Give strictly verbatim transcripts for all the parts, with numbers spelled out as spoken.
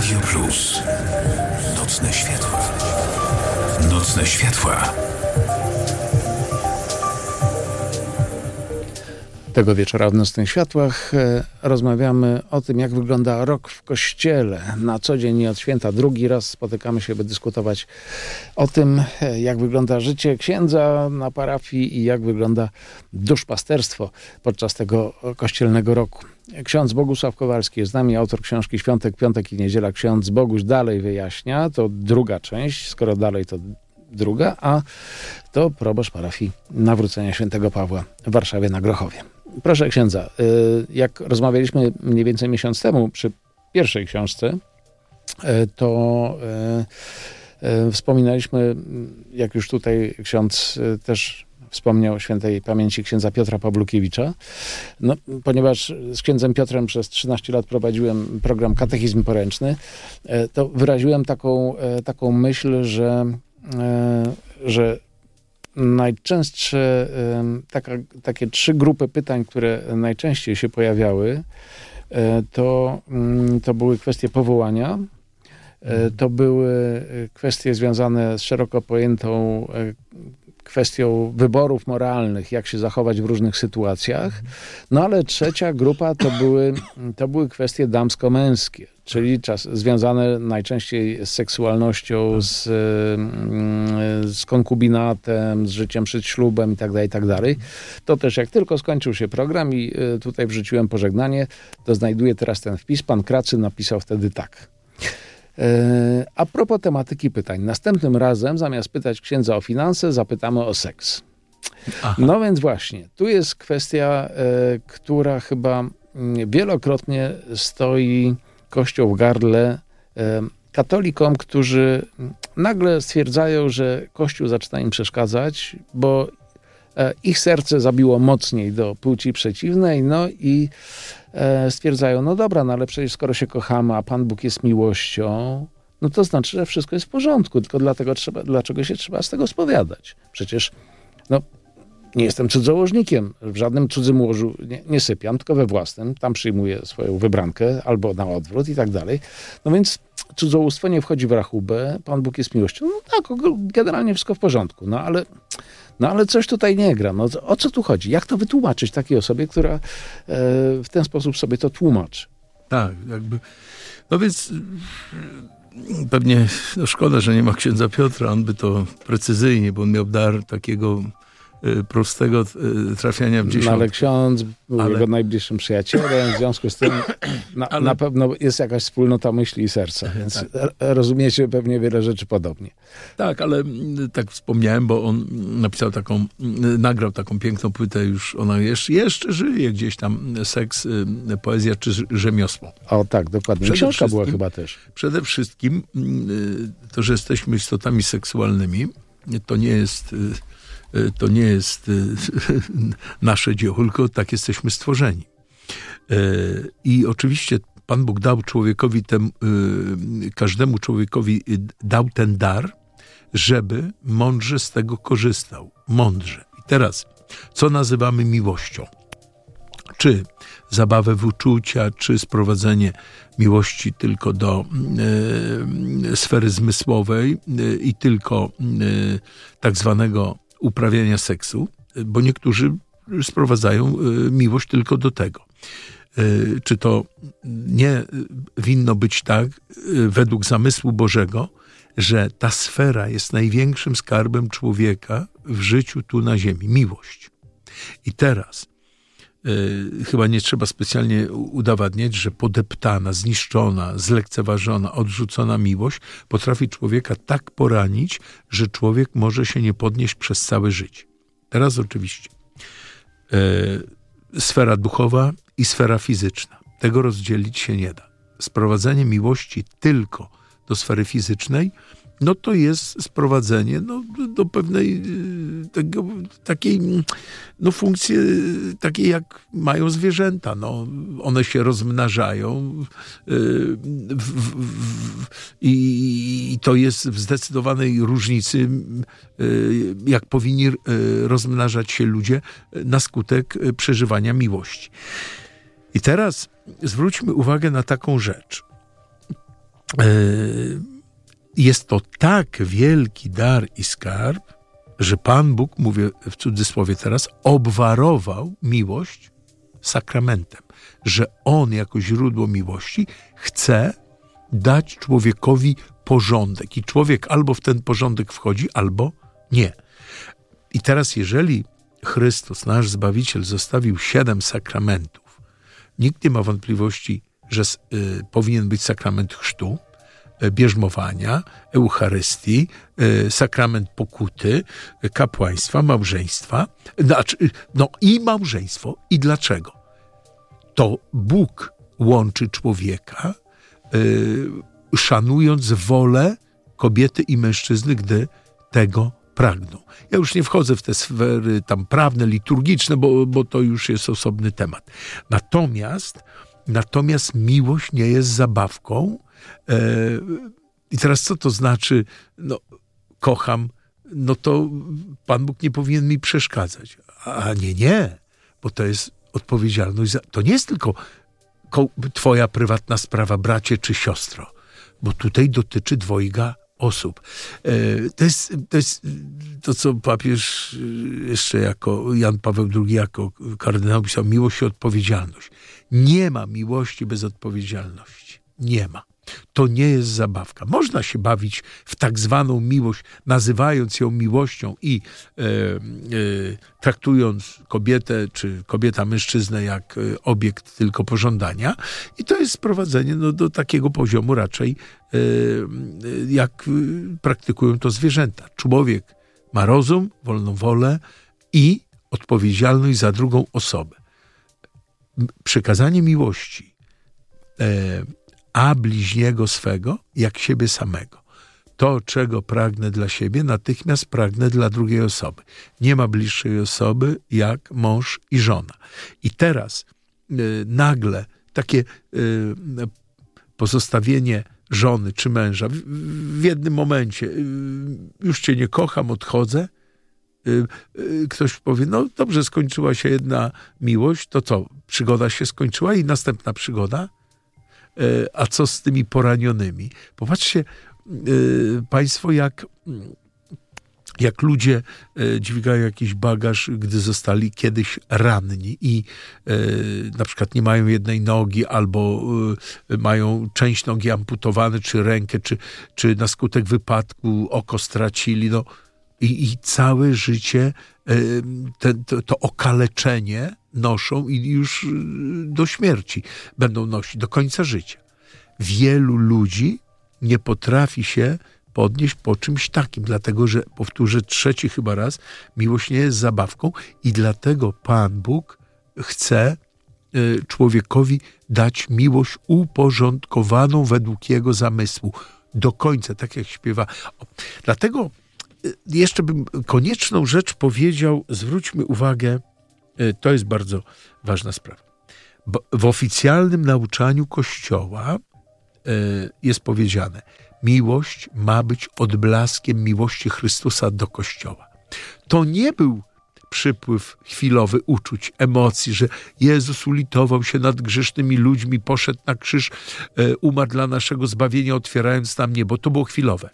Radio Plus. Nocne światła. Nocne światła. Tego wieczora w Nocnych Światłach e, rozmawiamy o tym, jak wygląda rok w Kościele. Na co dzień i od święta drugi raz spotykamy się, by dyskutować o tym, e, jak wygląda życie księdza na parafii i jak wygląda duszpasterstwo podczas tego kościelnego roku. Ksiądz Bogusław Kowalski jest z nami, autor książki Świątek, Piątek i Niedziela. Ksiądz Boguś dalej wyjaśnia, to druga część, skoro dalej to druga, a to proboszcz parafii Nawrócenia Świętego Pawła w Warszawie na Grochowie. Proszę księdza, jak rozmawialiśmy mniej więcej miesiąc temu przy pierwszej książce, to wspominaliśmy, jak już tutaj ksiądz też wspomniał, świętej pamięci księdza Piotra Pawlukiewicza. No, ponieważ z księdzem Piotrem przez trzynaście lat prowadziłem program Katechizm Poręczny, to wyraziłem taką, taką myśl, że, że najczęstsze, taka, takie trzy grupy pytań, które najczęściej się pojawiały, to, to były kwestie powołania, to były kwestie związane z szeroko pojętą kwestią wyborów moralnych, jak się zachować w różnych sytuacjach. No ale trzecia grupa to były, to były kwestie damsko-męskie, czyli czas, związane najczęściej z seksualnością, z, z konkubinatem, z życiem przed ślubem i tak dalej, i tak dalej. To też jak tylko skończył się program i tutaj wrzuciłem pożegnanie, to znajduję teraz ten wpis. Pan Kracy napisał wtedy tak. A propos tematyki pytań. Następnym razem, zamiast pytać księdza o finanse, zapytamy o seks. Aha. No więc właśnie, tu jest kwestia, która chyba wielokrotnie stoi kością w gardle katolikom, którzy nagle stwierdzają, że Kościół zaczyna im przeszkadzać, bo ich serce zabiło mocniej do płci przeciwnej, no i stwierdzają, no dobra, no ale przecież skoro się kochamy, a Pan Bóg jest miłością, no to znaczy, że wszystko jest w porządku, tylko dlatego trzeba, dlaczego się trzeba z tego spowiadać? Przecież, no, nie jestem cudzołożnikiem, w żadnym cudzym łożu nie, nie sypiam, tylko we własnym, tam przyjmuję swoją wybrankę, albo na odwrót i tak dalej. No więc cudzołóstwo nie wchodzi w rachubę, Pan Bóg jest miłością, no tak, generalnie wszystko w porządku, no ale No ale coś tutaj nie gra. No, o co tu chodzi? Jak to wytłumaczyć takiej osobie, która e, w ten sposób sobie to tłumaczy? Tak, jakby. No więc pewnie no szkoda, że nie ma księdza Piotra. On by to precyzyjnie, bo on miał dar takiego y, prostego y, trafiania w dziesiątkę. No ale ksiądz był ale... jego najbliższym przyjacielem, w związku z tym na, ale... na pewno jest jakaś wspólnota myśli i serca, więc tak. Rozumiecie pewnie wiele rzeczy podobnie. Tak, ale tak wspomniałem, bo on napisał taką, nagrał taką piękną płytę, już ona jeszcze, jeszcze żyje gdzieś tam, Seks, poezja czy rzemiosło. O tak, dokładnie. Przede Książka była chyba też. Przede wszystkim to, że jesteśmy istotami seksualnymi, to nie jest, to nie jest nasze dzieło, tylko tak jesteśmy stworzeni. I oczywiście Pan Bóg dał człowiekowi, ten, każdemu człowiekowi dał ten dar, żeby mądrze z tego korzystał. Mądrze. I teraz, co nazywamy miłością? Czy zabawę w uczucia, czy sprowadzenie miłości tylko do e, sfery zmysłowej e, i tylko e, tak zwanego uprawiania seksu, bo niektórzy sprowadzają e, miłość tylko do tego. E, czy to nie winno być tak, e, według zamysłu Bożego, że ta sfera jest największym skarbem człowieka w życiu tu na ziemi. Miłość. I teraz y, chyba nie trzeba specjalnie udowadniać, że podeptana, zniszczona, zlekceważona, odrzucona miłość potrafi człowieka tak poranić, że człowiek może się nie podnieść przez całe życie. Teraz oczywiście y, sfera duchowa i sfera fizyczna. Tego rozdzielić się nie da. Sprowadzenie miłości tylko do sfery fizycznej, no to jest sprowadzenie no, do pewnej tego, takiej no, funkcji, takiej jak mają zwierzęta. No, one się rozmnażają yy, w, w, w, i to jest w zdecydowanej różnicy, yy, jak powinni yy, rozmnażać się ludzie na skutek przeżywania miłości. I teraz zwróćmy uwagę na taką rzecz. jest to tak wielki dar i skarb, że Pan Bóg, mówię w cudzysłowie teraz, obwarował miłość sakramentem. Że On jako źródło miłości chce dać człowiekowi porządek. I człowiek albo w ten porządek wchodzi, albo nie. I teraz jeżeli Chrystus, nasz Zbawiciel, zostawił siedem sakramentów, nikt nie ma wątpliwości, że y, powinien być sakrament chrztu, y, bierzmowania, Eucharystii, y, sakrament pokuty, y, kapłaństwa, małżeństwa. Znaczy, no i małżeństwo. I dlaczego? To Bóg łączy człowieka, y, szanując wolę kobiety i mężczyzny, gdy tego pragną. Ja już nie wchodzę w te sfery tam prawne, liturgiczne, bo, bo to już jest osobny temat. Natomiast, natomiast miłość nie jest zabawką. E, I teraz co to znaczy? No, kocham, no to Pan Bóg nie powinien mi przeszkadzać. A nie, nie, bo to jest odpowiedzialność za... To nie jest tylko ko- twoja prywatna sprawa, bracie czy siostro, bo tutaj dotyczy dwojga osób. To jest, to jest to, co papież jeszcze jako Jan Paweł drugi, jako kardynał pisał, miłość i odpowiedzialność. Nie ma miłości bez odpowiedzialności. Nie ma. To nie jest zabawka. Można się bawić w tak zwaną miłość, nazywając ją miłością i e, e, traktując kobietę, czy kobieta mężczyznę jak obiekt tylko pożądania. I to jest sprowadzenie no, do takiego poziomu raczej, e, jak praktykują to zwierzęta. Człowiek ma rozum, wolną wolę i odpowiedzialność za drugą osobę. Przekazanie miłości e, a bliźniego swego, jak siebie samego. To, czego pragnę dla siebie, natychmiast pragnę dla drugiej osoby. Nie ma bliższej osoby jak mąż i żona. I teraz y, nagle takie y, pozostawienie żony czy męża w, w jednym momencie, y, już cię nie kocham, odchodzę, y, y, ktoś powie, no dobrze, skończyła się jedna miłość, to co, przygoda się skończyła i następna przygoda? A co z tymi poranionymi? Popatrzcie yy, państwo, jak, jak ludzie yy, dźwigają jakiś bagaż, gdy zostali kiedyś ranni i yy, na przykład nie mają jednej nogi albo yy, mają część nogi amputowane, czy rękę, czy, czy na skutek wypadku oko stracili. No, i, i całe życie yy, te, to, to okaleczenie noszą i już do śmierci będą nosić, do końca życia. Wielu ludzi nie potrafi się podnieść po czymś takim, dlatego że, powtórzę trzeci chyba raz, miłość nie jest zabawką i dlatego Pan Bóg chce człowiekowi dać miłość uporządkowaną według jego zamysłu. Do końca, tak jak śpiewa. Dlatego jeszcze bym konieczną rzecz powiedział, zwróćmy uwagę, to jest bardzo ważna sprawa. W oficjalnym nauczaniu Kościoła jest powiedziane, miłość ma być odblaskiem miłości Chrystusa do Kościoła. To nie był przypływ chwilowy uczuć, emocji, że Jezus ulitował się nad grzesznymi ludźmi, poszedł na krzyż, umarł dla naszego zbawienia, otwierając nam niebo. To było chwilowe.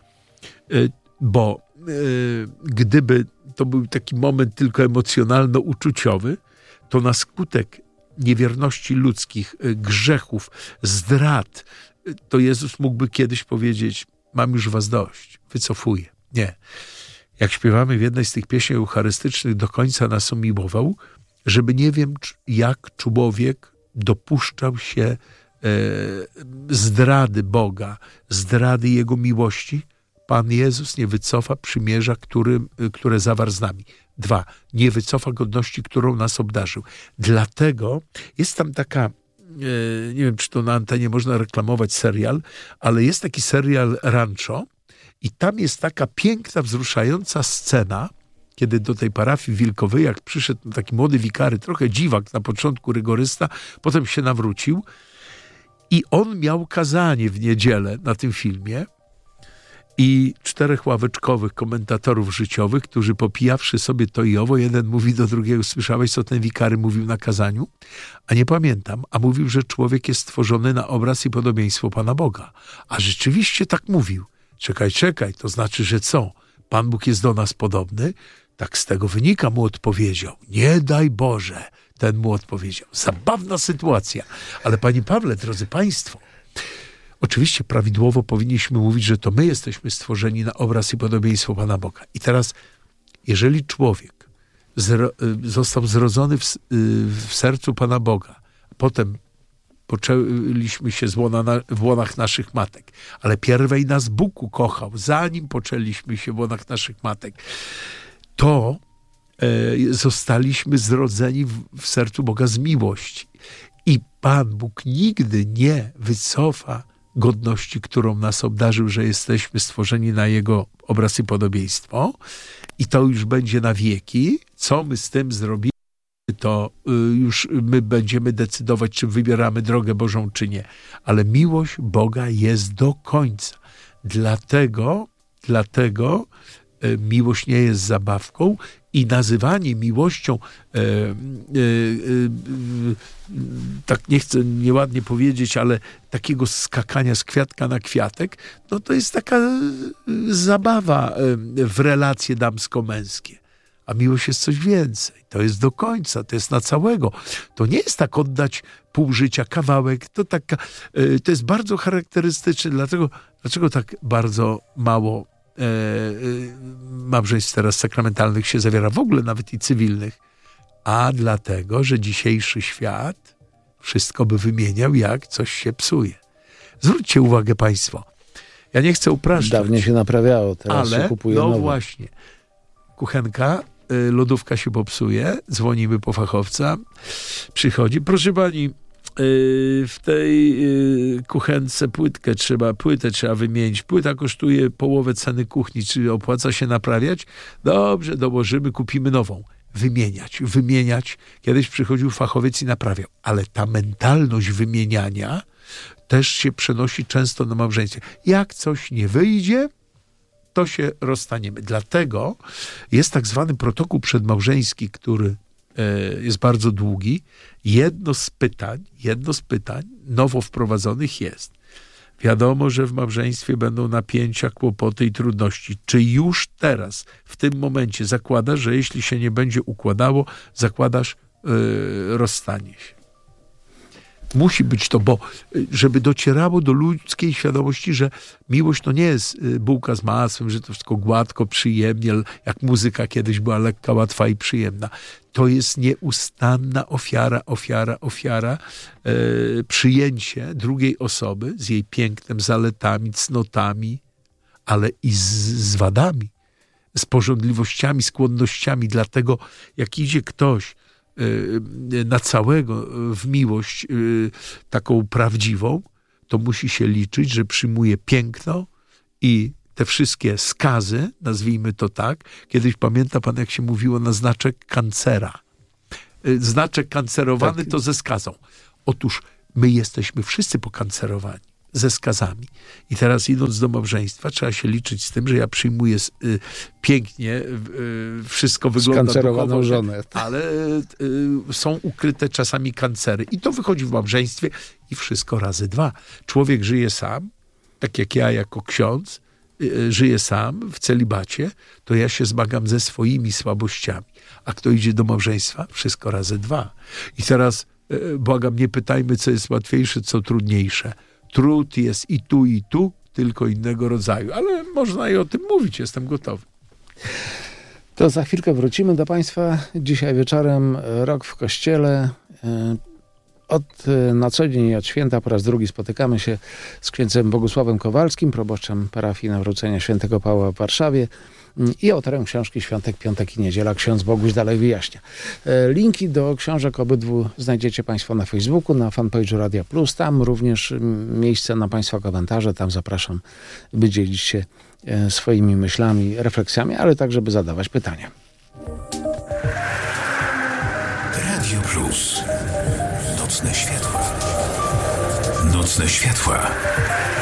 Bo gdyby to był taki moment tylko emocjonalno-uczuciowy, to na skutek niewierności ludzkich, grzechów, zdrad, to Jezus mógłby kiedyś powiedzieć, mam już was dość, wycofuję. Nie. Jak śpiewamy w jednej z tych pieśni eucharystycznych, do końca nas umiłował, żeby nie wiem, jak człowiek dopuszczał się e, zdrady Boga, zdrady Jego miłości, Pan Jezus nie wycofa przymierza, który, które zawarł z nami. Dwa, nie wycofa godności, którą nas obdarzył. Dlatego jest tam taka, nie wiem, czy to na antenie można reklamować serial, ale jest taki serial Rancho i tam jest taka piękna, wzruszająca scena, kiedy do tej parafii Wilkowej, jak przyszedł taki młody wikary, trochę dziwak na początku, rygorysta, potem się nawrócił i on miał kazanie w niedzielę na tym filmie. i czterech ławeczkowych komentatorów życiowych, którzy popijawszy sobie to i owo, jeden mówi do drugiego, słyszałeś, co ten wikary mówił na kazaniu? A nie pamiętam, a mówił, że człowiek jest stworzony na obraz i podobieństwo Pana Boga. A rzeczywiście tak mówił. Czekaj, czekaj, to znaczy, że co? Pan Bóg jest do nas podobny? Tak z tego wynika, mu odpowiedział. Nie daj Boże, ten mu odpowiedział. Zabawna sytuacja. Ale Panie Pawle, drodzy Państwo, oczywiście prawidłowo powinniśmy mówić, że to my jesteśmy stworzeni na obraz i podobieństwo Pana Boga. I teraz, jeżeli człowiek zro, został zrodzony w, w sercu Pana Boga, potem poczęliśmy się z łona na, w łonach naszych matek, ale pierwej nas Bóg ukochał, zanim poczęliśmy się w łonach naszych matek, to e, zostaliśmy zrodzeni w, w sercu Boga z miłości. I Pan Bóg nigdy nie wycofa godności, którą nas obdarzył, że jesteśmy stworzeni na Jego obraz i podobieństwo. I to już będzie na wieki. Co my z tym zrobimy, to y, już my będziemy decydować, czy wybieramy drogę Bożą, czy nie. Ale miłość Boga jest do końca. Dlatego, dlatego y, miłość nie jest zabawką i nazywanie miłością, e, e, e, tak nie chcę nieładnie powiedzieć, ale takiego skakania z kwiatka na kwiatek, no to jest taka zabawa w relacje damsko-męskie. A miłość jest coś więcej. To jest do końca, to jest na całego. To nie jest tak oddać pół życia, kawałek. To, taka, to jest bardzo charakterystyczne. Dlatego, dlaczego tak bardzo mało E, małżeństw teraz sakramentalnych się zawiera, w ogóle nawet i cywilnych? A dlatego, że dzisiejszy świat wszystko by wymieniał, jak coś się psuje. Zwróćcie uwagę Państwo, ja nie chcę upraszczać. Dawniej się naprawiało, teraz ale, się kupuje no nowe. właśnie, kuchenka, y, lodówka się popsuje, dzwonimy po fachowca, przychodzi, proszę pani, w tej kuchence płytkę trzeba, płytę trzeba wymienić. Płyta kosztuje połowę ceny kuchni. Czy opłaca się naprawiać? Dobrze, dołożymy, kupimy nową. Wymieniać, wymieniać. Kiedyś przychodził fachowiec i naprawiał. Ale ta mentalność wymieniania też się przenosi często na małżeństwie. Jak coś nie wyjdzie, to się rozstaniemy. Dlatego jest tak zwany protokół przedmałżeński, który jest bardzo długi. Jedno z pytań, jedno z pytań nowo wprowadzonych jest: wiadomo, że w małżeństwie będą napięcia, kłopoty i trudności. Czy już teraz, w tym momencie zakładasz, że jeśli się nie będzie układało, zakładasz yy, rozstanie się? Musi być to, bo żeby docierało do ludzkiej świadomości, że miłość to nie jest bułka z masłem, że to wszystko gładko, przyjemnie, jak muzyka kiedyś była lekka, łatwa i przyjemna. To jest nieustanna ofiara, ofiara, ofiara, e, przyjęcie drugiej osoby z jej pięknem, zaletami, cnotami, ale i z, z wadami, z pożądliwościami, skłonnościami. Dlatego jak idzie ktoś na całego w miłość taką prawdziwą, to musi się liczyć, że przyjmuje piękno i te wszystkie skazy, nazwijmy to tak. Kiedyś pamięta pan, jak się mówiło na znaczek kancera. Znaczek kancerowany tak. To ze skazą. Otóż my jesteśmy wszyscy pokancerowani ze skazami. I teraz idąc do małżeństwa, trzeba się liczyć z tym, że ja przyjmuję y, pięknie, y, wszystko wygląda skancerowaną żonę. Ale y, są ukryte czasami kancery. I to wychodzi w małżeństwie i wszystko razy dwa. Człowiek żyje sam, tak jak ja jako ksiądz, y, żyję sam w celibacie, to ja się zmagam ze swoimi słabościami. A kto idzie do małżeństwa? Wszystko razy dwa. I teraz, y, błagam, nie pytajmy, co jest łatwiejsze, co trudniejsze. Trud jest i tu, i tu, tylko innego rodzaju. Ale można i o tym mówić, jestem gotowy. To za chwilkę wrócimy do Państwa. Dzisiaj wieczorem Rok w Kościele. Od, na co dzień i od święta po raz drugi spotykamy się z księdzem Bogusławem Kowalskim, proboszczem parafii Nawrócenia Świętego Pawła w Warszawie i autorem książki Świątek, Piątek i Niedziela. Ksiądz Boguś dalej wyjaśnia. Linki do książek obydwu znajdziecie Państwo na Facebooku, na fanpage'u Radia Plus. Tam również miejsce na Państwa komentarze. Tam zapraszam, by dzielić się swoimi myślami, refleksjami, ale także by zadawać pytania. Radio Plus. Nocne światła. Nocne światła.